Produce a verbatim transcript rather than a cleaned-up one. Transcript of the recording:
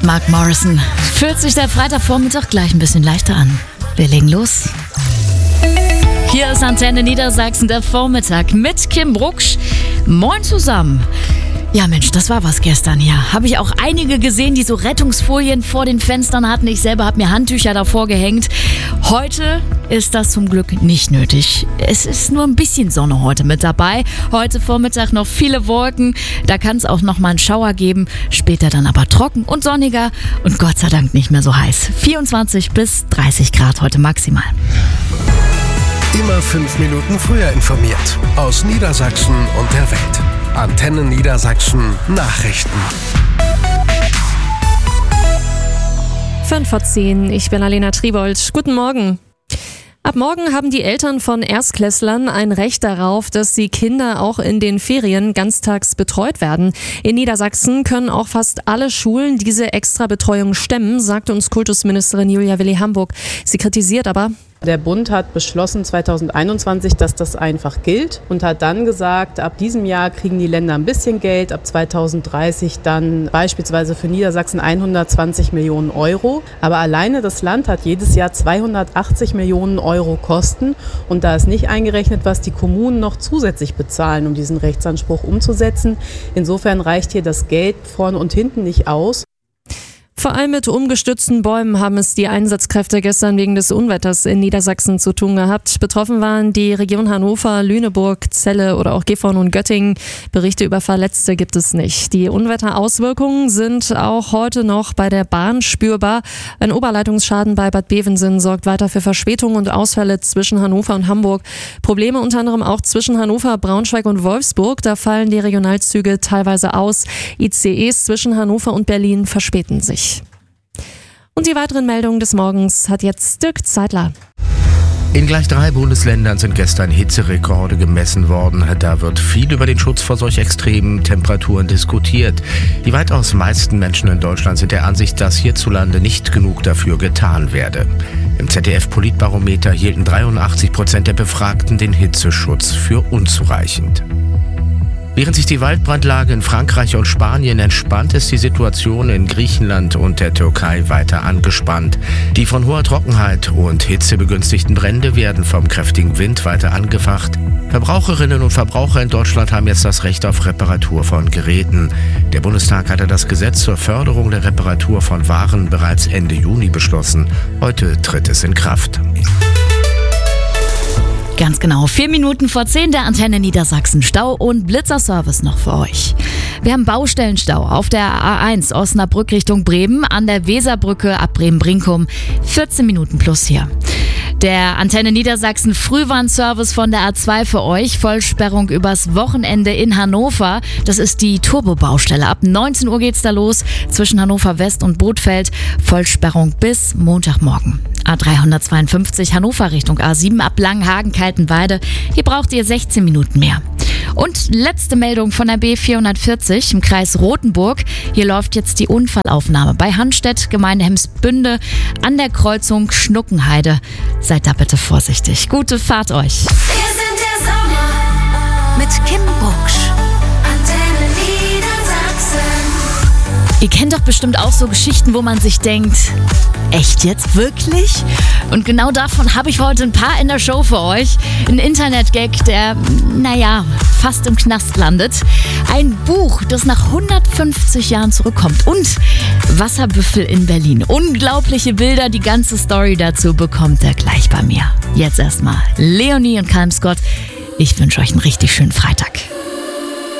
Mark Morrison. Fühlt sich der Freitagvormittag gleich ein bisschen leichter an. Wir legen los. Hier ist Antenne Niedersachsen, der Vormittag mit Kim Brucksch. Moin zusammen. Ja Mensch, das war was gestern hier. Habe ich auch einige gesehen, die so Rettungsfolien vor den Fenstern hatten. Ich selber habe mir Handtücher davor gehängt. Heute ist das zum Glück nicht nötig. Es ist nur ein bisschen Sonne heute mit dabei. Heute Vormittag noch viele Wolken. Da kann es auch noch mal einen Schauer geben. Später dann aber trocken und sonniger und Gott sei Dank nicht mehr so heiß. vierundzwanzig bis dreißig Grad heute maximal. Immer fünf Minuten früher informiert. Aus Niedersachsen und der Welt. Antenne Niedersachsen Nachrichten. fünf vor zehn, ich bin Alena Tribold. Guten Morgen. Ab morgen haben die Eltern von Erstklässlern ein Recht darauf, dass die Kinder auch in den Ferien ganztags betreut werden. In Niedersachsen können auch fast alle Schulen diese Extrabetreuung stemmen, sagte uns Kultusministerin Julia Willi-Hamburg. Sie kritisiert aber: Der Bund hat beschlossen zweitausendeinundzwanzig, dass das einfach gilt und hat dann gesagt, ab diesem Jahr kriegen die Länder ein bisschen Geld, ab zweitausenddreißig dann beispielsweise für Niedersachsen hundertzwanzig Millionen Euro. Aber alleine das Land hat jedes Jahr zweihundertachtzig Millionen Euro Kosten und da ist nicht eingerechnet, was die Kommunen noch zusätzlich bezahlen, um diesen Rechtsanspruch umzusetzen. Insofern reicht hier das Geld vorne und hinten nicht aus. Vor allem mit umgestürzten Bäumen haben es die Einsatzkräfte gestern wegen des Unwetters in Niedersachsen zu tun gehabt. Betroffen waren die Region Hannover, Lüneburg, Celle oder auch Gifhorn und Göttingen. Berichte über Verletzte gibt es nicht. Die Unwetterauswirkungen sind auch heute noch bei der Bahn spürbar. Ein Oberleitungsschaden bei Bad Bevensen sorgt weiter für Verspätungen und Ausfälle zwischen Hannover und Hamburg. Probleme unter anderem auch zwischen Hannover, Braunschweig und Wolfsburg. Da fallen die Regionalzüge teilweise aus. I C Es zwischen Hannover und Berlin verspäten sich. Und die weiteren Meldungen des Morgens hat jetzt Dirk Zeitler. In gleich drei Bundesländern sind gestern Hitzerekorde gemessen worden. Da wird viel über den Schutz vor solch extremen Temperaturen diskutiert. Die weitaus meisten Menschen in Deutschland sind der Ansicht, dass hierzulande nicht genug dafür getan werde. Im Z D F-Politbarometer hielten dreiundachtzig Prozent der Befragten den Hitzeschutz für unzureichend. Während sich die Waldbrandlage in Frankreich und Spanien entspannt, ist die Situation in Griechenland und der Türkei weiter angespannt. Die von hoher Trockenheit und Hitze begünstigten Brände werden vom kräftigen Wind weiter angefacht. Verbraucherinnen und Verbraucher in Deutschland haben jetzt das Recht auf Reparatur von Geräten. Der Bundestag hatte das Gesetz zur Förderung der Reparatur von Waren bereits Ende Juni beschlossen. Heute tritt es in Kraft. Ganz genau, vier Minuten vor zehn der Antenne Niedersachsen. Stau und Blitzerservice noch für euch. Wir haben Baustellenstau auf der A eins Osnabrück Richtung Bremen, an der Weserbrücke ab Bremen-Brinkum. vierzehn Minuten plus hier. Der Antenne Niedersachsen Frühwarnservice von der A zwei für euch. Vollsperrung übers Wochenende in Hannover. Das ist die Turbo-Baustelle. Ab neunzehn Uhr geht's da los zwischen Hannover West und Bothfeld. Vollsperrung bis Montagmorgen. A dreihundertzweiundfünfzig Hannover Richtung A sieben ab Langenhagen-Kaltenweide. Hier braucht ihr sechzehn Minuten mehr. Und letzte Meldung von der B vierhundertvierzig im Kreis Rothenburg. Hier läuft jetzt die Unfallaufnahme bei Hanstedt, Gemeinde Hemsbünde, an der Kreuzung Schnuckenheide. Seid da bitte vorsichtig. Gute Fahrt euch. Wir sind der Sommer mit Kim Brucksch. Antenne Niedersachsen. Ihr kennt doch bestimmt auch so Geschichten, wo man sich denkt, echt jetzt? Wirklich? Und genau davon habe ich heute ein paar in der Show für euch. Ein Internet-Gag, der, naja, fast im Knast landet. Ein Buch, das nach hundertfünfzig Jahren zurückkommt. Und Wasserbüffel in Berlin. Unglaubliche Bilder, die ganze Story dazu bekommt ihr gleich bei mir. Jetzt erstmal Leonie und Calm Scott. Ich wünsche euch einen richtig schönen Freitag.